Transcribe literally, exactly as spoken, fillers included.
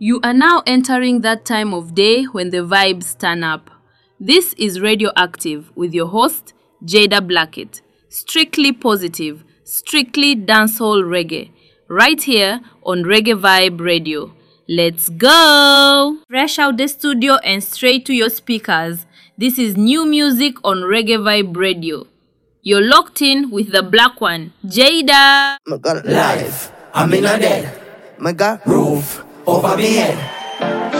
You are now entering that time of day when the vibes turn up. This is Radioactive with your host, Jada Blackett. Strictly positive, strictly dancehall reggae. Right here on Reggae Vibe Radio. Let's go! Fresh out the studio and straight to your speakers. This is new music on Reggae Vibe Radio. You're locked in with the black one, Jada. My God, life, I'm in a dead. My God, roof over me head.